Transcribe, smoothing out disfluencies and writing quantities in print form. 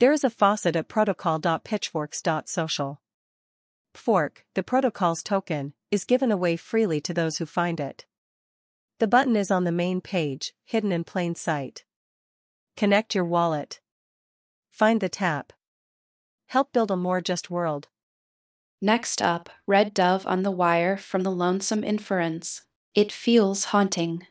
There is a faucet at protocol.pitchforks.social. Fork, the protocol's token, is given away freely to those who find it. The button is on the main page, hidden in plain sight. Connect your wallet. Find the tap. Help build a more just world. Next up, Red Dove on the Wire from the Lonesome Inference. It feels haunting.